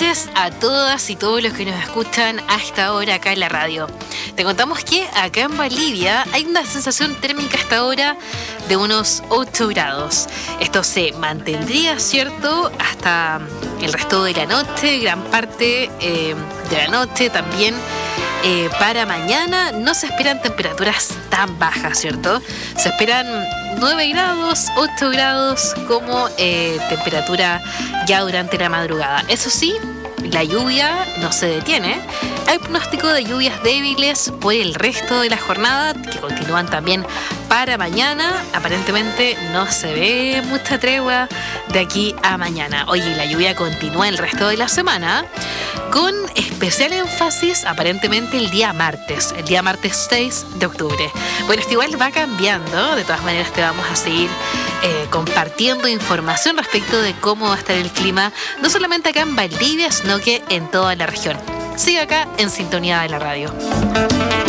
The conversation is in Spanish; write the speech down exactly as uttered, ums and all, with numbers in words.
noches a todas y todos los que nos escuchan a esta hora acá en la radio. Te contamos que acá en Valdivia hay una sensación térmica a esta hora de unos ocho grados. Esto se mantendría, ¿cierto?, hasta el resto de la noche, gran parte eh, de la noche también. Eh, para mañana no se esperan temperaturas tan bajas, ¿cierto? Se esperan nueve grados, ocho grados como eh, temperatura ya durante la madrugada. Eso sí, la lluvia no se detiene. Hay pronóstico de lluvias débiles por el resto de la jornada, que continúan también para mañana. Aparentemente no se ve mucha tregua de aquí a mañana. Oye, la lluvia continúa el resto de la semana, con especial énfasis aparentemente el día martes, el día martes seis de octubre. Bueno, esto igual va cambiando, de todas maneras te vamos a seguir eh, compartiendo información respecto de cómo va a estar el clima, no solamente acá en Valdivia, sino que en toda la región. Sigue acá en sintonía de la radio.